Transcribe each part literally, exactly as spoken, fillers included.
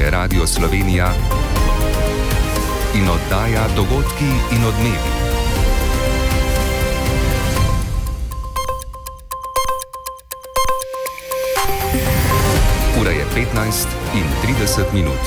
je Radio Slovenija in oddaja Dogodki in odmevi. Ura je petnajst in trideset minut.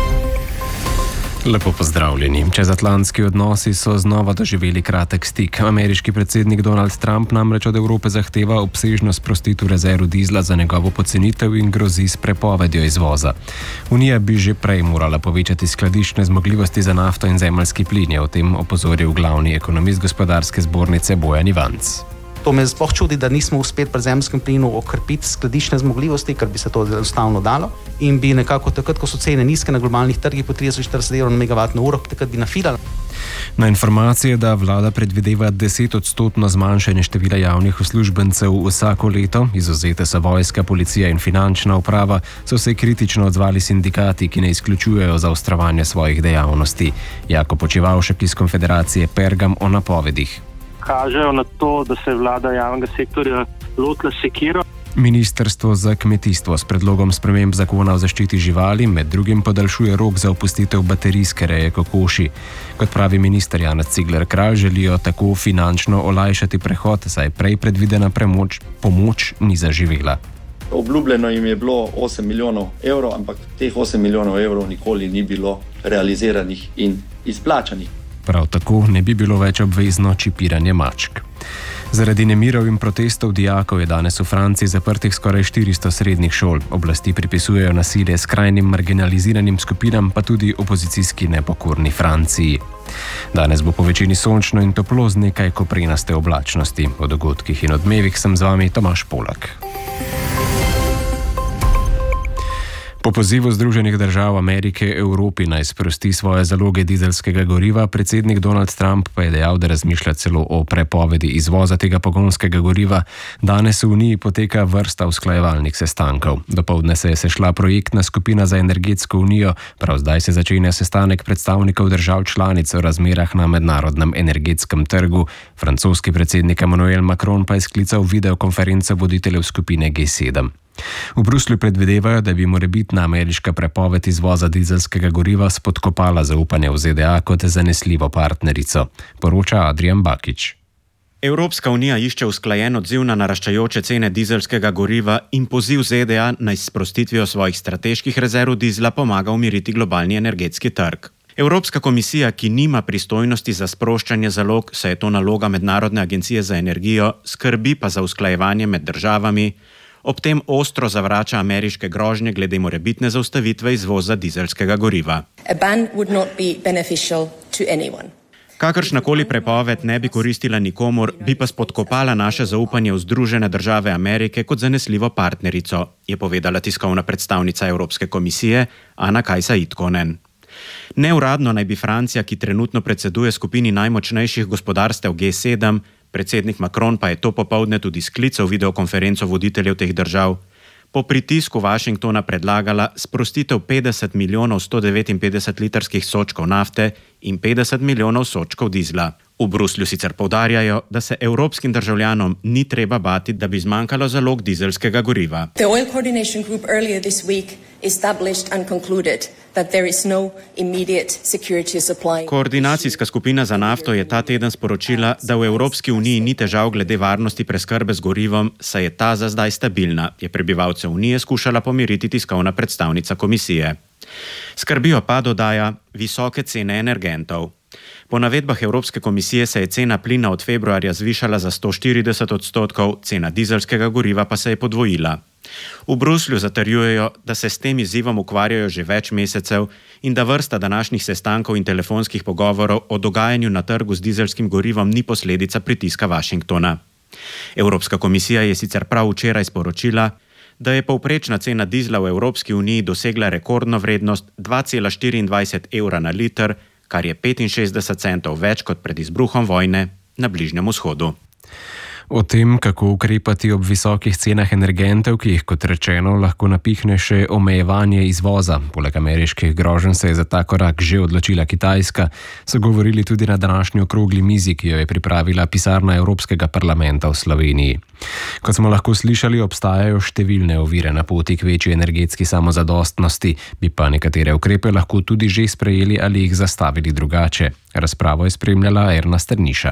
Lepo pozdravljeni. Čezatlantski odnosi so znova doživeli kratek stik. Ameriški predsednik Donald Trump namreč od Evrope zahteva obsežno sprostitev rezerv dizla za njegovo pocenitev in grozi s prepovedjo izvoza. Unija bi že prej morala povečati skladiščne zmogljivosti za nafto in zemeljski plin, je o tem opozoril glavni ekonomist gospodarske zbornice Bojan Ivanc. To me sploh čudi, da nismo uspeli pri zemeljskem plinu okrepiti skladiščne zmogljivosti, ker bi se to enostavno dalo in bi nekako takrat, ko so cene nizke na globalnih trgih po trideset do štirideset evrov na megavatno uro, takrat bi nafilali. Na informacije, da vlada predvideva desetodstotno zmanjšanje števila javnih uslužbencev vsako leto, izvzete so vojska, policija in finančna uprava, so se kritično odzvali sindikati, ki ne izključujejo zaostrovanja svojih dejavnosti. Jako Počivavšek iz Konfederacije Pergam o napovedih. Kažejo na to, da se je vlada javnega sektorja lotila sekiro. Ministrstvo za kmetijstvo s predlogom sprememb zakona o zaščiti živali med drugim podaljšuje rok za opustitev baterijske reje kokoši. Kot pravi minister Janez Cigler Kralj, želijo tako finančno olajšati prehod, saj prej predvidena premoč, pomoč ni zaživela. Obljubljeno jim je bilo osem milijonov evrov, ampak teh osem milijonov evrov nikoli ni bilo realiziranih in izplačanih. Prav tako ne bi bilo več obvezno čipiranje mačk. Zaradi nemirov in protestov dijakov je danes v Franciji zaprtih skoraj štiristo srednjih šol. Oblasti pripisujejo nasilje skrajnim marginaliziranim skupinam, pa tudi opozicijski nepokorni Franciji. Danes bo po večini sončno in toplo z nekaj koprenaste oblačnosti. O dogodkih in odmevih sem z vami Tomaž Polak. Po pozivu Združenih držav Amerike Evropi naj sprosti svoje zaloge dizelskega goriva, predsednik Donald Trump pa je dejal, da razmišlja celo o prepovedi izvoza tega pogonskega goriva. Danes v Uniji poteka vrsta usklajevalnih sestankov. Dopoldne se je sešla projektna skupina za energetsko unijo, prav zdaj se začenja sestanek predstavnikov držav članic o razmerah na mednarodnem energetskem trgu. Francoski predsednik Emmanuel Macron pa je sklical videokonferenco voditeljev skupine G sedem. V Bruslju predvidevajo, da bi morebitna ameriška prepoved izvoza dizelskega goriva spodkopala zaupanje v Z D A kot zanesljivo partnerico, poroča Adrian Bakič. Evropska unija išče usklajen odziv na naraščajoče cene dizelskega goriva in poziv Z D A naj s sprostitvijo svojih strateških rezerv dizla pomaga umiriti globalni energetski trg. Evropska komisija, ki nima pristojnosti za sproščanje zalog, saj je to naloga Mednarodne agencije za energijo, skrbi pa za usklajevanje med državami, ob tem ostro zavrača ameriške grožnje glede morebitne zaustavitve izvoza dizelskega goriva. Kakršnakoli prepoved ne bi koristila nikomur, bi pa spodkopala naše zaupanje v Združene države Amerike kot zanesljivo partnerico, je povedala tiskovna predstavnica Evropske komisije Ana Kajsa Itkonen. Neuradno naj bi Francija, ki trenutno predseduje skupini najmočnejših gospodarstev G sedem, predsednik Macron pa je to popoldne tudi sklical videokonferenco voditeljev teh držav, po pritisku Washingtona predlagala sprostitev petdeset milijonov sto devetinpetdeset litrskih sodčkov nafte in petdeset milijonov sodčkov dizla. V Bruslju sicer poudarjajo, da se evropskim državljanom ni treba bati, da bi zmanjkalo zalog dizelskega goriva. The Oil Coordination Group earlier this week established and concluded that there is no immediate security supply. Koordinacijska skupina za nafto je ta teden sporočila, da v Evropski uniji ni težav glede varnosti preskrbe z gorivom, saj je ta za zdaj stabilna, je prebivalce Unije skušala pomiriti tiskovna predstavnica komisije. Skrbijo pa, dodaja, visoke cene energentov. Po navedbah Evropske komisije se je cena plina od februarja zvišala za sto štirideset odstotkov, cena dizelskega goriva pa se je podvojila. V Bruslju zatrjujejo, da se s tem izzivom ukvarjajo že več mesecev in da vrsta današnjih sestankov in telefonskih pogovorov o dogajanju na trgu z dizelskim gorivom ni posledica pritiska Washingtona. Evropska komisija je sicer prav včeraj sporočila, da je povprečna cena dizla v Evropski uniji dosegla rekordno vrednost dva cela štiriindvajset evra na liter, kar je petinšestdeset centov več kot pred izbruhom vojne na Bližnjem vzhodu. O tem, kako ukrepati ob visokih cenah energentov, ki jih, kot rečeno, lahko napihne še omejevanje izvoza. Poleg ameriških groženj se je za ta korak že odločila Kitajska, so govorili tudi na današnji okrogli mizi, ki jo je pripravila pisarna Evropskega parlamenta v Sloveniji. Kot smo lahko slišali, obstajajo številne ovire na poti k večji energetski samozadostnosti, bi pa nekatere ukrepe lahko tudi že sprejeli ali jih zastavili drugače. Razpravo je spremljala Erna Strniša.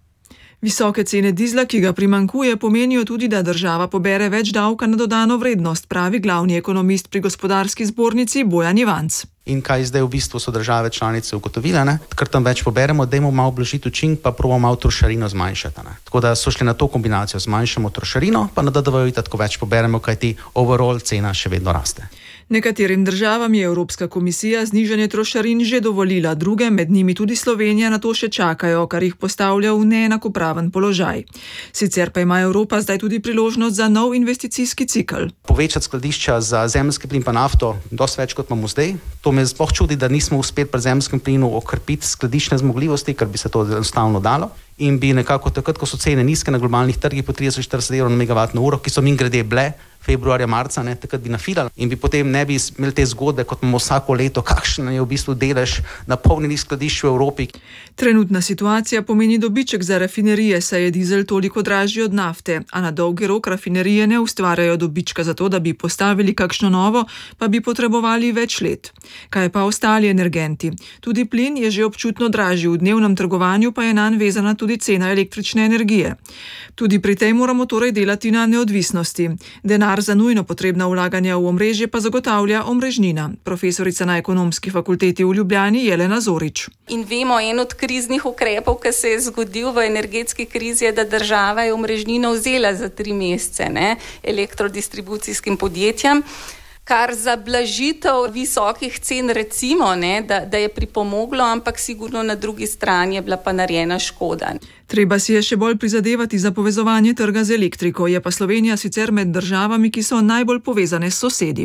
Visoke cene dizla, ki ga primanjkuje, pomenijo tudi, da država pobere več davka na dodano vrednost, pravi glavni ekonomist pri Gospodarski zbornici Bojan Ivanc. In kaj zdaj v bistvu so države članice ugotovile, ne? Ker tam več poberemo, dajmo malo blažiti učinek, pa probamo malo trošarino zmanjšati. Ne? Tako da so šli na to kombinacijo, zmanjšamo trošarino, pa na D D V tako več poberemo, kajti overall cena še vedno raste. Nekaterim državam je Evropska komisija znižanje trošarin že dovolila, druge, med njimi tudi Slovenija, na to še čakajo, kar jih postavlja v neenakopraven položaj. Sicer pa ima Evropa zdaj tudi priložnost za nov investicijski cikel. Povečati skladišča za zemeljski plin pa nafto dosti več, kot imamo zdaj. To me sploh čudi, da nismo uspeli pri zemeljskem plinu okrepiti skladiščne zmogljivosti, ker bi se to enostavno dalo. In bi nekako takrat, ko so cene nizke na globalnih trgih po trideset do štirideset evrov na megavatno uro, ki so mimogrede bile februarja, marca, ne, takrat bi nafilali in bi potem ne bi imeli te zgodbe, kot imamo vsako leto, kakšen je v bistvu delež napolnjenih skladišč v Evropi. Trenutna situacija pomeni dobiček za rafinerije, saj je dizel toliko dražji od nafte, a na dolgi rok rafinerije ne ustvarjajo dobička za to, da bi postavili kakšno novo, pa bi potrebovali več let. Kaj pa ostali energenti? Tudi plin je že občutno dražji, v dnevnem trgovanju pa je nanj vezana tudi cena električne energije. Tudi pri tej moramo torej delati na neodvisnosti. Denar za nujno potrebna vlaganja v omrežje pa zagotavlja omrežnina. Profesorica na Ekonomski fakulteti v Ljubljani Jelena Zorič. In vemo, en od kriznih ukrepov, ki se je zgodil v energetski krizi, je, da država je omrežnino vzela za tri mesece, ne, elektrodistribucijskim podjetjem, kar za blažitev visokih cen recimo, ne, da, da je pripomoglo, ampak sigurno na drugi strani je bila pa narejena škoda. Treba si je še bolj prizadevati za povezovanje trga z elektriko, je pa Slovenija sicer med državami, ki so najbolj povezane s sosedi.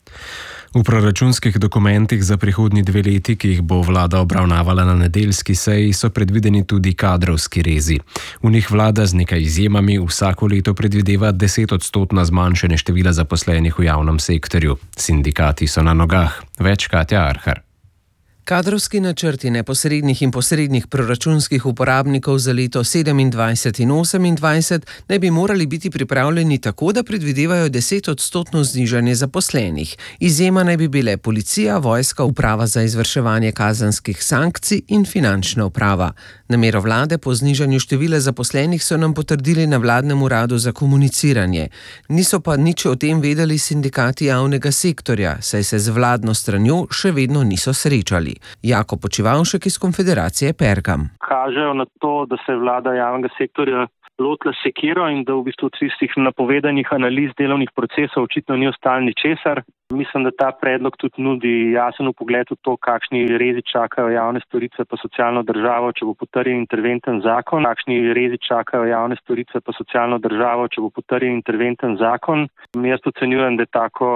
V proračunskih dokumentih za prihodnji dve leti, ki jih bo vlada obravnavala na nedeljski seji, so predvideni tudi kadrovski rezi. V njih vlada z nekaj izjemami vsako leto predvideva desetodstotno zmanjšanje števila zaposlenih v javnem sektorju. Sindikati so na nogah. Več Katja Arhar. Kadrovski načrti neposrednih in posrednih proračunskih uporabnikov za leto sedemindvajset in osemindvajset naj bi morali biti pripravljeni tako, da predvidevajo desetodstotno znižanje zaposlenih. Izjema naj bi bile policija, vojska, uprava za izvrševanje kazenskih sankcij in finančna uprava. Namero vlade po znižanju števila zaposlenih so nam potrdili na vladnem uradu za komuniciranje. Niso pa nič o tem vedeli sindikati javnega sektorja, saj se z vladno stranjo še vedno niso srečali. Jako Počivavšek iz Konfederacije Pergam. Kažejo na to, da se je vlada javnega sektorja lotila sekiro in da v bistvu od tistih napovedanih analiz delovnih procesov očitno ni ostalo ničesar. Mislim, da ta predlog tudi nudi jasen vpogled v to, kakšni rezi čakajo javne storitve pa socialno državo, če bo potrjen interventen zakon. Kakšni rezi čakajo javne storitve pa socialno državo, če bo potrjen interventen zakon. Jaz ocenjujem, da je tako